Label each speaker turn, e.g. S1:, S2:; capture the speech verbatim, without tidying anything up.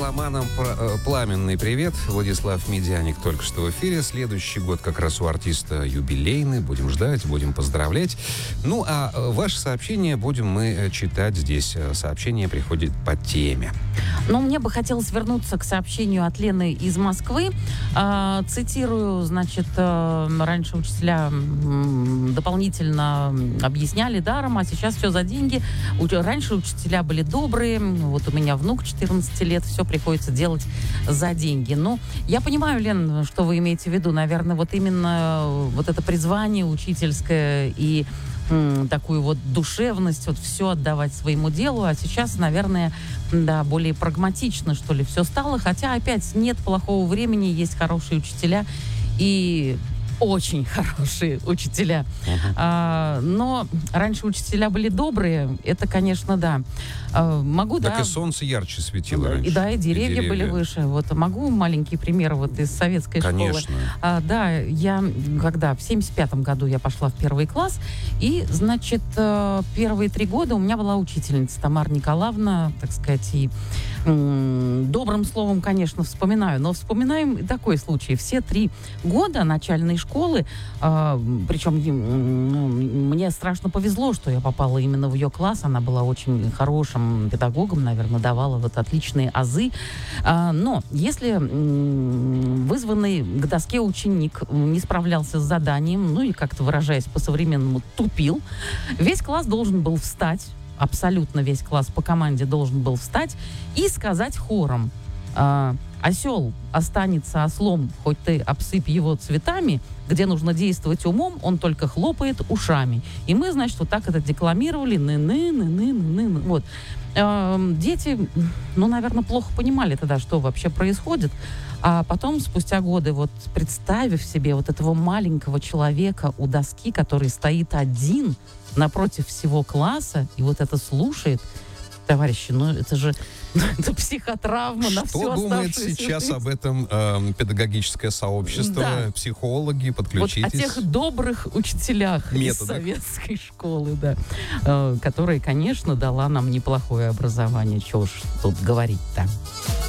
S1: меломанам пламенный привет. Владислав Медяник только что в эфире. Следующий год как раз у артиста юбилейный. Будем ждать, будем поздравлять. Ну, а ваши сообщения будем мы читать здесь. Сообщение приходит по теме.
S2: Ну, мне бы хотелось вернуться к сообщению от Лены из Москвы. Э, цитирую, значит, э, раньше учителя э, дополнительно объясняли даром, а сейчас все за деньги. У, раньше учителя были добрые. Вот у меня внук четырнадцати лет, все приходится делать за деньги. Но я понимаю, Лен, что вы имеете в виду. Наверное, вот именно вот это призвание учительское и такую вот душевность, вот все отдавать своему делу, а сейчас, наверное, да, более прагматично, что ли, все стало, хотя опять нет плохого времени, есть хорошие учителя и очень хорошие учителя. Uh-huh. А, но раньше учителя были добрые, это, конечно, да. А, могу,
S1: так
S2: да.
S1: и солнце ярче светило
S2: да,
S1: раньше.
S2: И да, и деревья,
S1: и деревья
S2: были выше. Вот могу маленький пример вот из советской
S1: конечно.
S2: школы. А, да, я когда в семьдесят пятом году я пошла в первый класс, и, значит, первые три года у меня была учительница Тамара Николаевна, так сказать, и м- добрым словом, конечно, вспоминаю, но вспоминаем и такой случай. Все три года начальной школы, э, причем м- мне страшно повезло, что я попала именно в ее класс, она была очень хорошим педагогом, наверное, давала вот отличные азы. А, но если м- вызванный к доске ученик не справлялся с заданием, ну и, как-то выражаясь по-современному, тупил, весь класс должен был встать, абсолютно весь класс по команде должен был встать и сказать хором: а, осел останется ослом, хоть ты обсыпь его цветами, где нужно действовать умом, он только хлопает ушами. И мы, значит, вот так это декламировали. Ны-ны, ны-ны, ны-ны. Вот. Дети, ну, наверное, плохо понимали тогда, что вообще происходит. А потом, спустя годы, вот представив себе вот этого маленького человека у доски, который стоит один напротив всего класса и вот это слушает, товарищи, ну это же это психотравма на всю
S1: оставшуюся жизнь. Что думает сейчас об этом э, педагогическое сообщество, да. Психологи, подключитесь.
S2: Вот о тех добрых учителях методах из советской школы, да, э, которая, конечно, дала нам неплохое образование. Чего ж тут говорить-то.